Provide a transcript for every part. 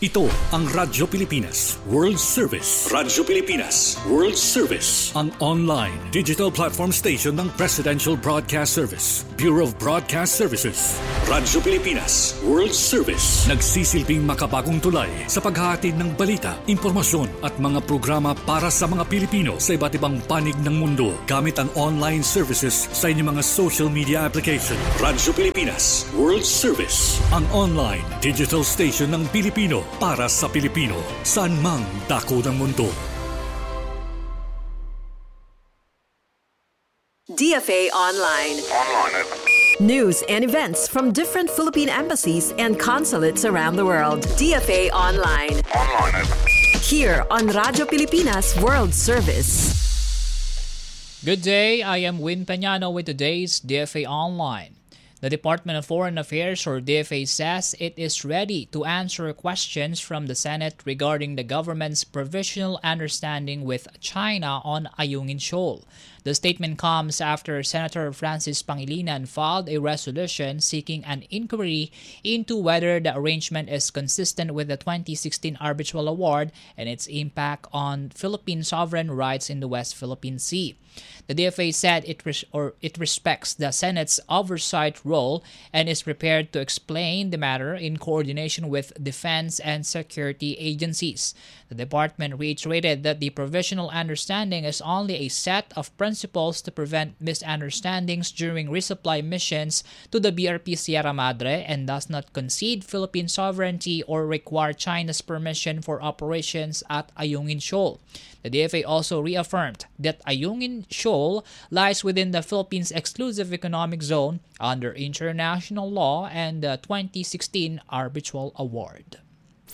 Ito ang Radyo Pilipinas World Service. Radyo Pilipinas World Service. Ang online digital platform station ng Presidential Broadcast Service, Bureau of Broadcast Services. Radyo Pilipinas World Service. Nagsisilbing makabagong tulay sa paghahatid ng balita, impormasyon at mga programa para sa mga Pilipino sa iba't ibang panig ng mundo gamit ang online services sa inyong mga social media application. Radyo Pilipinas World Service. Ang online digital station ng Pilipino para sa Pilipino, saan mang dako ng mundo. DFA Online. News and events from different Philippine embassies and consulates around the world. DFA Online. Here on Radyo Pilipinas World Service. Good day, I am Win Peñano with today's DFA Online. The Department of Foreign Affairs, or DFA, says it is ready to answer questions from the Senate regarding the government's provisional understanding with China on Ayungin Shoal. The statement comes after Senator Francis Pangilinan filed a resolution seeking an inquiry into whether the arrangement is consistent with the 2016 Arbitral Award and its impact on Philippine sovereign rights in the West Philippine Sea. The DFA said it respects the Senate's oversight role and is prepared to explain the matter in coordination with defense and security agencies. The department reiterated that the provisional understanding is only a set of principles to prevent misunderstandings during resupply missions to the BRP Sierra Madre and does not concede Philippine sovereignty or require China's permission for operations at Ayungin Shoal. The DFA also reaffirmed that Ayungin Shoal lies within the Philippines' exclusive economic zone under international law and the 2016 Arbitral Award.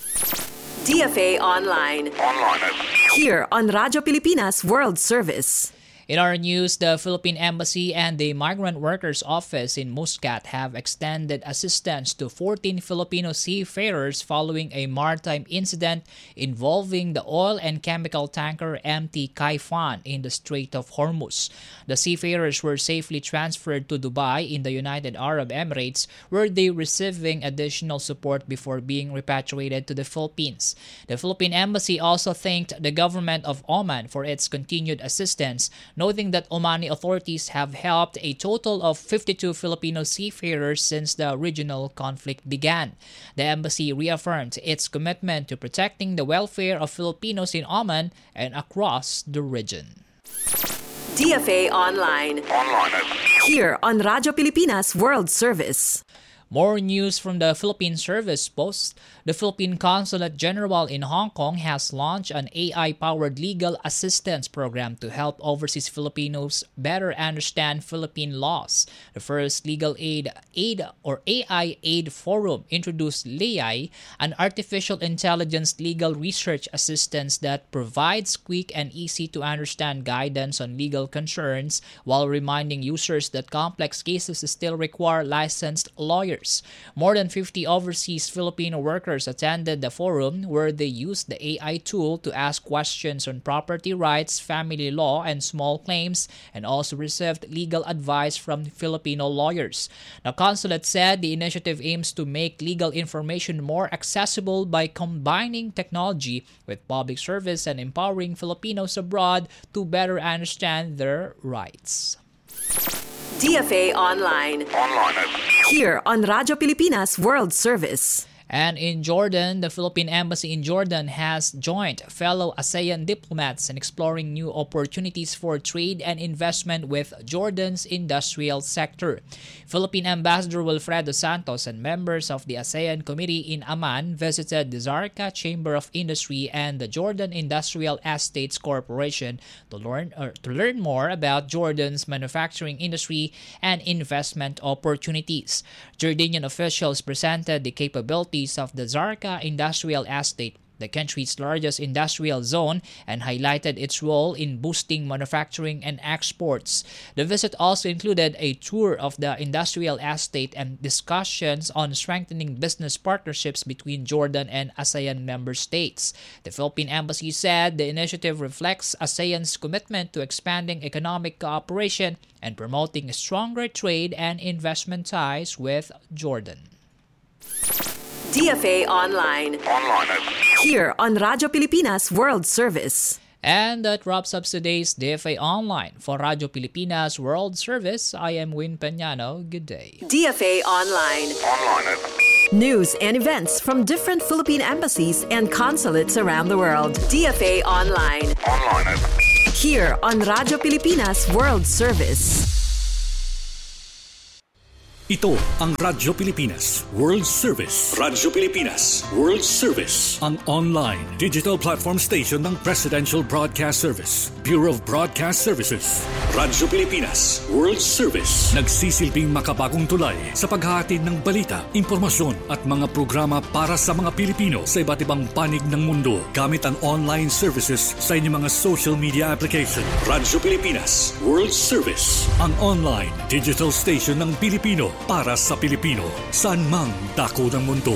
DFA Online. Here on Radyo Pilipinas World Service. In our news, the Philippine Embassy and the Migrant Workers Office in Muscat have extended assistance to 14 Filipino seafarers following a maritime incident involving the oil and chemical tanker MT Kaifan in the Strait of Hormuz. The seafarers were safely transferred to Dubai in the United Arab Emirates, where they receiving additional support before being repatriated to the Philippines. The Philippine Embassy also thanked the government of Oman for its continued assistance, noting that Omani authorities have helped a total of 52 Filipino seafarers since the regional conflict began. The embassy reaffirmed its commitment to protecting the welfare of Filipinos in Oman and across the region. DFA Online. Here on Radyo Pilipinas World Service. More news from the Philippine Service Post. The Philippine Consulate General in Hong Kong has launched an AI-powered legal assistance program to help overseas Filipinos better understand Philippine laws. The first Legal Aid or AI Aid Forum introduced LAI, an artificial intelligence legal research assistance that provides quick and easy-to-understand guidance on legal concerns while reminding users that complex cases still require licensed lawyers. More than 50 overseas Filipino workers attended the forum, where they used the AI tool to ask questions on property rights, family law, and small claims, and also received legal advice from Filipino lawyers. The consulate said the initiative aims to make legal information more accessible by combining technology with public service and empowering Filipinos abroad to better understand their rights. DFA Online. Here on Radyo Pilipinas World Service. And in Jordan, the Philippine Embassy in Jordan has joined fellow ASEAN diplomats in exploring new opportunities for trade and investment with Jordan's industrial sector. Philippine Ambassador Wilfredo Santos and members of the ASEAN Committee in Amman visited the Zarqa Chamber of Industry and the Jordan Industrial Estates Corporation to learn more about Jordan's manufacturing industry and investment opportunities. Jordanian officials presented the capabilities of the Zarqa Industrial Estate, the country's largest industrial zone, and highlighted its role in boosting manufacturing and exports. The visit also included a tour of the industrial estate and discussions on strengthening business partnerships between Jordan and ASEAN member states. The Philippine Embassy said the initiative reflects ASEAN's commitment to expanding economic cooperation and promoting stronger trade and investment ties with Jordan. DFA Online. Here on Radyo Pilipinas World Service. And that wraps up today's DFA Online. For Radyo Pilipinas World Service, I am Win Peñano. Good day. DFA Online. News and events from different Philippine embassies and consulates around the world. DFA Online. Here on Radyo Pilipinas World Service. Ito ang Radyo Pilipinas World Service. Radyo Pilipinas World Service, ang online digital platform station ng Presidential Broadcast Service, Bureau of Broadcast Services. Radyo Pilipinas World Service, nagsisilbing makabagong tulay sa paghahatid ng balita, impormasyon at mga programa para sa mga Pilipino sa iba't ibang panig ng mundo gamit ang online services sa inyong mga social media application. Radyo Pilipinas World Service, ang online digital station ng Pilipino para sa Pilipino, saan mang dako ng mundo.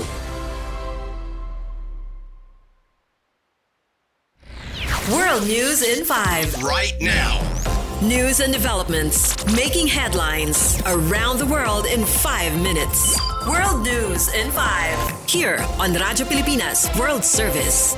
World News in 5. Right now. News and developments making headlines around the world in 5 minutes. World News in 5. Here on Radyo Pilipinas World Service.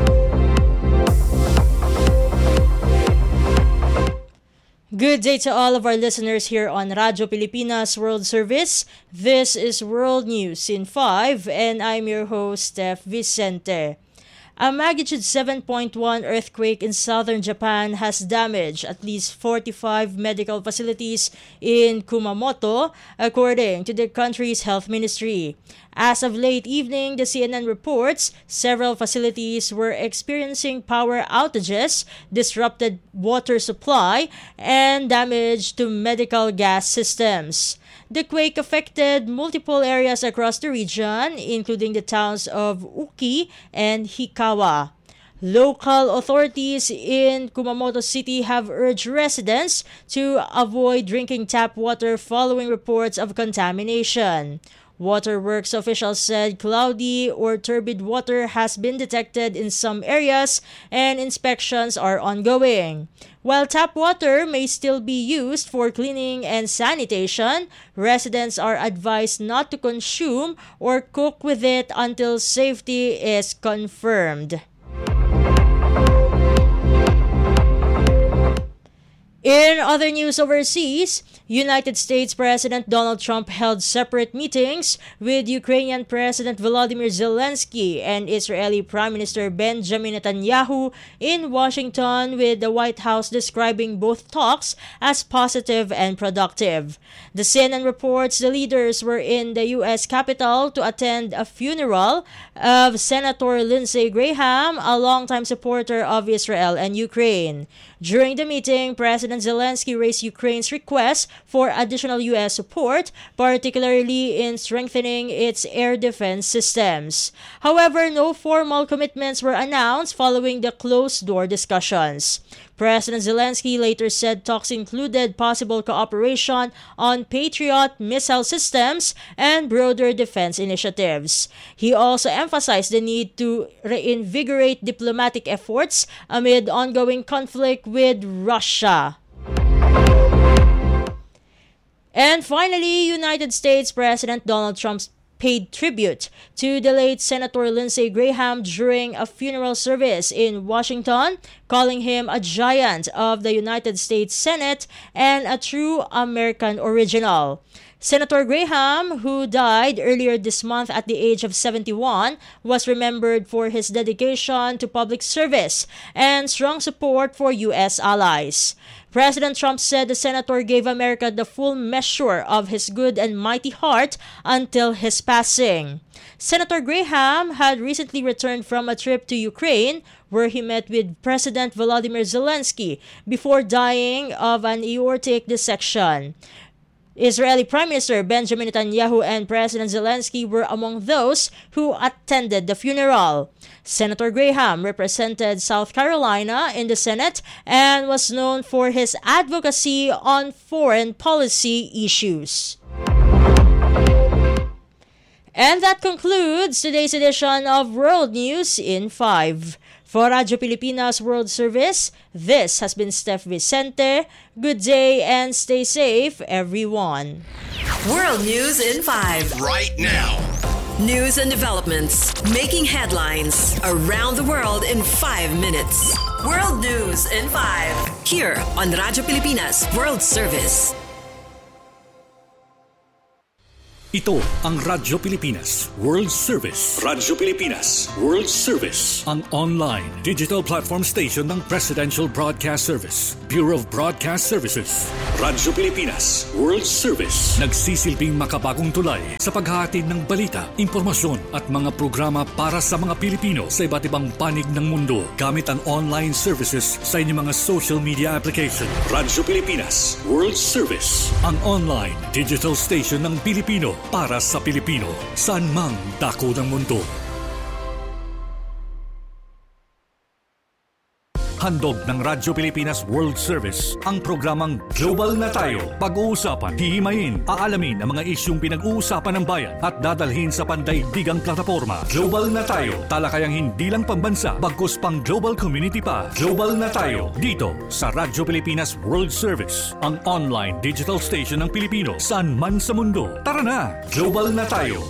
Good day to all of our listeners here on Radyo Pilipinas World Service. This is World News in 5 and I'm your host, Steph Vicente. A magnitude 7.1 earthquake in southern Japan has damaged at least 45 medical facilities in Kumamoto, according to the country's health ministry. As of late evening, the CNN reports several facilities were experiencing power outages, disrupted water supply, and damage to medical gas systems. The quake affected multiple areas across the region, including the towns of Uki and Hikawa. Local authorities in Kumamoto City have urged residents to avoid drinking tap water following reports of contamination. Waterworks officials said cloudy or turbid water has been detected in some areas and inspections are ongoing. While tap water may still be used for cleaning and sanitation, residents are advised not to consume or cook with it until safety is confirmed. In other news overseas, United States President Donald Trump held separate meetings with Ukrainian President Volodymyr Zelensky and Israeli Prime Minister Benjamin Netanyahu in Washington, with the White House describing both talks as positive and productive. The CNN reports the leaders were in the U.S. Capitol to attend a funeral of Senator Lindsey Graham, a longtime supporter of Israel and Ukraine. During the meeting, President Zelensky raised Ukraine's request for additional U.S. support, particularly in strengthening its air defense systems. However, no formal commitments were announced following the closed-door discussions. President Zelensky later said talks included possible cooperation on Patriot missile systems and broader defense initiatives. He also emphasized the need to reinvigorate diplomatic efforts amid ongoing conflict with Russia. And finally, United States President Donald Trump paid tribute to the late Senator Lindsey Graham during a funeral service in Washington, calling him a giant of the United States Senate and a true American original. Senator Graham, who died earlier this month at the age of 71, was remembered for his dedication to public service and strong support for U.S. allies. President Trump said the senator gave America the full measure of his good and mighty heart until his passing. Senator Graham had recently returned from a trip to Ukraine, where he met with President Volodymyr Zelensky before dying of an aortic dissection. Israeli Prime Minister Benjamin Netanyahu and President Zelensky were among those who attended the funeral. Senator Graham represented South Carolina in the Senate and was known for his advocacy on foreign policy issues. And that concludes today's edition of World News in 5. For Radyo Pilipinas World Service, this has been Steph Vicente. Good day and stay safe, everyone. World News in 5. Right now. News and developments making headlines around the world in 5 minutes. World News in 5 here on Radyo Pilipinas World Service. Ito ang Radyo Pilipinas World Service. Radyo Pilipinas World Service. Ang online digital platform station ng Presidential Broadcast Service, Bureau of Broadcast Services. Radyo Pilipinas World Service. Nagsisilbing makabagong tulay sa paghahatid ng balita, impormasyon at mga programa para sa mga Pilipino sa iba't ibang panig ng mundo gamit ang online services sa inyong mga social media application. Radyo Pilipinas World Service. Ang online digital station ng Pilipino para sa Pilipino, saan mang dako ng mundo. Handog ng Radyo Pilipinas World Service ang programang Global na Tayo. Pag-uusapan, hihimayin, aalamin ang mga isyung pinag-uusapan ng bayan at dadalhin sa pandaigdigang plataforma. Global na Tayo, talakayang hindi lang pambansa, bagkus pang global community pa. Global na Tayo, dito sa Radyo Pilipinas World Service, ang online digital station ng Pilipino saan man sa mundo. Tara na, Global na Tayo!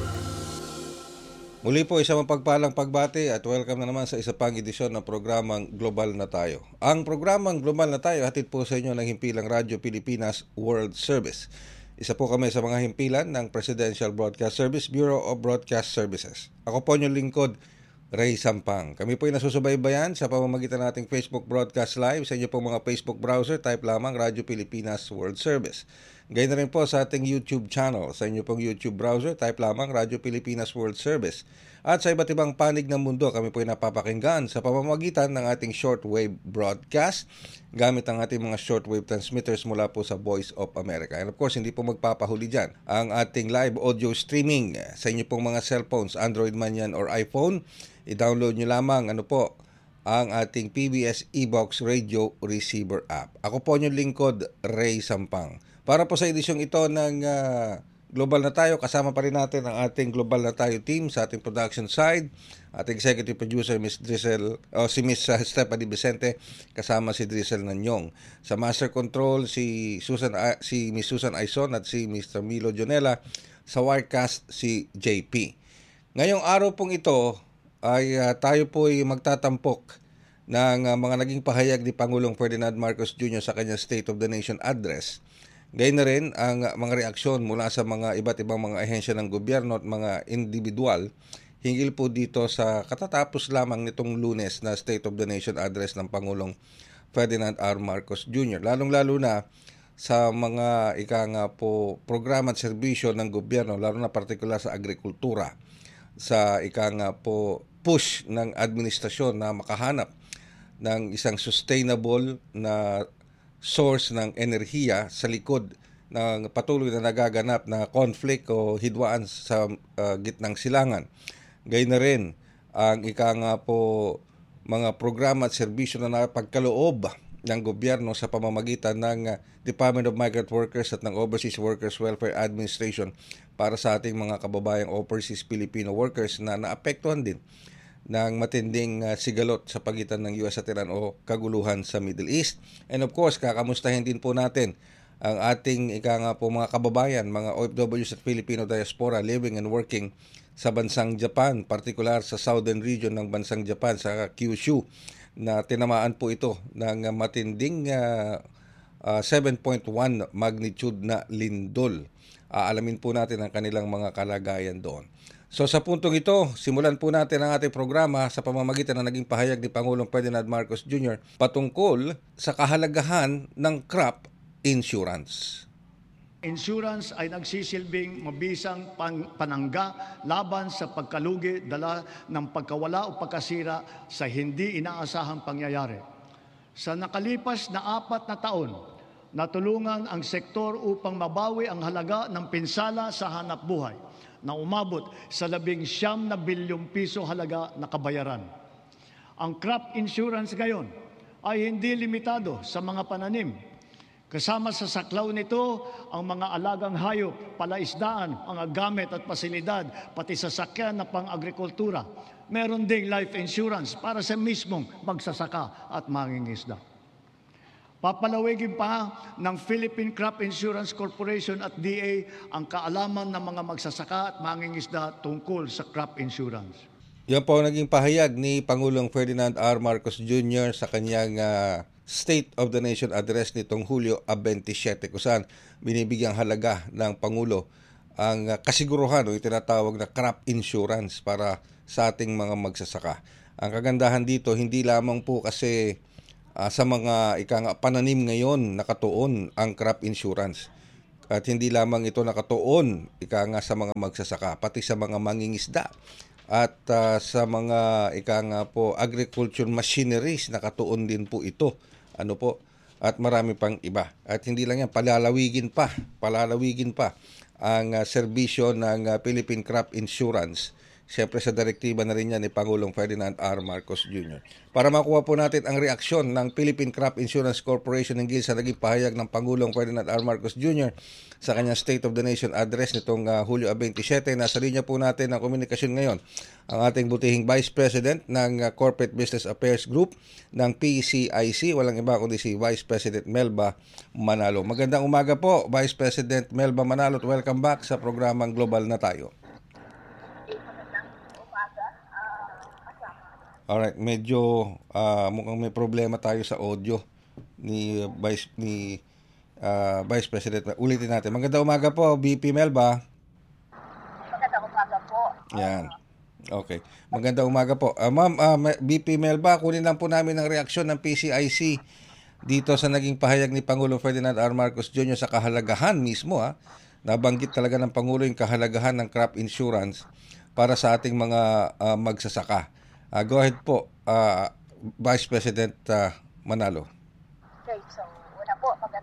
Muli po isang mapagpalang pagbati at welcome na naman sa isa pang edisyon ng programang Global na Tayo. Ang programang Global na Tayo hatid po sa inyo ng himpilang Radyo Pilipinas World Service. Isa po kami sa mga himpilan ng Presidential Broadcast Service, Bureau of Broadcast Services. Ako po inyong lingkod, Ray Sampang. Kami po ay nasusubaybayan sa pamamagitan nating Facebook Broadcast Live. Sa inyo pong mga Facebook browser, type lamang Radyo Pilipinas World Service. Gayun na rin po sa ating YouTube channel. Sa inyo pong YouTube browser, type lamang Radyo Pilipinas World Service. At sa iba't ibang panig ng mundo, kami po ay napapakinggan sa pamamagitan ng ating shortwave broadcast gamit ang ating mga shortwave transmitters mula po sa Voice of America. And of course, hindi po magpapahuli dyan ang ating live audio streaming sa inyo pong mga cellphones, Android man yan or iPhone. I-download nyo lamang ang ating PBS eBox Radio Receiver app. Ako po inyong lingkod, Ray Sampang. Para po sa edisyong ito ng Global na Tayo, kasama pa rin natin ang ating Global na Tayo team sa ating production side. Ating executive producer, Miss Stephanie Vicente, kasama si Drizzle Nanyong. Sa Master Control, si Miss Susan Aizon at si Mr. Milo Jonella. Sa Wirecast, si JP. Ngayong araw pong ito, ay tayo po ay magtatampok ng mga naging pahayag ni Pangulong Ferdinand Marcos Jr. sa kanyang State of the Nation address. Gayun na rin ang mga reaksyon mula sa mga iba't ibang mga ahensya ng gobyerno at mga individual hinggil po dito sa katatapos lamang nitong Lunes na State of the Nation address ng Pangulong Ferdinand R. Marcos Jr. Lalong-lalo na sa mga programa at serbisyo ng gobyerno, lalo na partikular sa agrikultura, sa push ng administrasyon na makahanap ng isang sustainable na source ng enerhiya sa likod ng patuloy na nagaganap na conflict o hidwaan sa gitnang silangan. Gayun na rin ang mga programa at serbisyo na napagkaloob ng gobyerno sa pamamagitan ng Department of Migrant Workers at ng Overseas Workers Welfare Administration para sa ating mga kababayang overseas Filipino workers na naapektuhan din ng matinding sigalot sa pagitan ng US at Iran o kaguluhan sa Middle East. And of course, kakamustahin din po natin ang ating mga kababayan, mga OFWs at Filipino diaspora living and working sa bansang Japan, partikular sa southern region ng bansang Japan, sa Kyushu, na tinamaan po ito ng matinding 7.1 magnitude na lindol. Aalamin po natin ang kanilang mga kalagayan doon. So sa puntong ito, simulan po natin ang ating programa sa pamamagitan ng naging pahayag ni Pangulong Ferdinand Marcos Jr. patungkol sa kahalagahan ng crop insurance. Insurance ay nagsisilbing mabisang panangga laban sa pagkalugi dala ng pagkawala o pagkasira sa hindi inaasahang pangyayari. Sa nakalipas na 4 na taon, natulungan ang sektor upang mabawi ang halaga ng pinsala sa hanapbuhay na umabot sa 19 bilyong piso halaga na kabayaran. Ang crop insurance ngayon ay hindi limitado sa mga pananim. Kasama sa saklaw nito ang mga alagang hayop, palaisdaan, mga gamit at pasilidad, pati sasakyan na pang-agrikultura. Meron ding life insurance para sa mismong magsasaka at mangingisda. Papalawigin pa ng Philippine Crop Insurance Corporation at DA ang kaalaman ng mga magsasaka at mangingisda tungkol sa crop insurance. Yan po ang naging pahayag ni Pangulong Ferdinand R. Marcos Jr. sa kanyang State of the Nation Address nitong Hulyo 27, kung saan binibigyang halaga ng Pangulo ang kasiguruhan o itinatawag na crop insurance para sa ating mga magsasaka. Ang kagandahan dito, hindi lamang po kasi sa mga pananim ngayon nakatuon ang crop insurance. At hindi lamang ito nakatuon sa mga magsasaka, pati sa mga mangingisda at sa mga agriculture machineries nakatuon din po ito. At marami pang iba. At hindi lang yan, palalawigin pa ang serbisyo ng Philippine Crop Insurance. Siyempre sa direktiba na rin yan ni Pangulong Ferdinand R. Marcos Jr. Para makuha po natin ang reaksyon ng Philippine Crop Insurance Corporation hinggil sa naging pahayag ng Pangulong Ferdinand R. Marcos Jr. sa kanyang State of the Nation Address nitong Hulyo 27. Nasa linya po natin ang komunikasyon ngayon ang ating butihing Vice President ng Corporate Business Affairs Group ng PCIC. Walang iba kundi si Vice President Melba Manalo. Magandang umaga po, Vice President Melba Manalo, at welcome back sa programang Global na Tayo. Alright, medyo mukhang may problema tayo sa audio ni Vice President. Ulitin natin. Magandang umaga po, VP Melba. Magandang umaga po. Yan. Okay. Magandang umaga po. Ma'am, VP Melba, kunin lang po namin ang reaksyon ng PCIC dito sa naging pahayag ni Pangulong Ferdinand R. Marcos Jr. sa kahalagahan mismo. Nabanggit talaga ng Pangulo yung kahalagahan ng crop insurance para sa ating mga magsasaka. Go ahead po, Vice President Manalo. Okay, so una po, magandang